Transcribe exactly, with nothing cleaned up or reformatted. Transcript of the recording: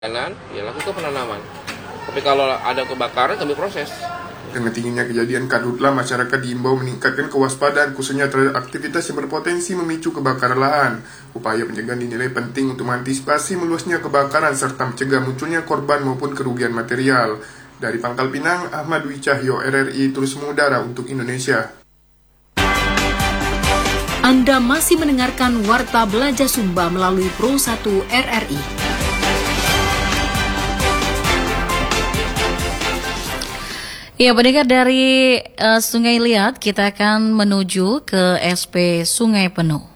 Kanan, ya lakukan penanaman. Tapi kalau ada kebakaran, kami proses. Dengan tingginya kejadian karhutla, masyarakat diimbau meningkatkan kewaspadaan khususnya terhadap aktivitas yang berpotensi memicu kebakaran lahan. Upaya pencegahan dinilai penting untuk mengantisipasi meluasnya kebakaran serta mencegah munculnya korban maupun kerugian material. Dari Pangkal Pinang, Ahmad Dwi Cahyo, R R I terus mengudara untuk Indonesia. Anda masih mendengarkan Warta Belanja Sumba melalui Pro satu R R I. Ya, pendengar dari uh, Sungai Liat, kita akan menuju ke S P Sungai Penuh.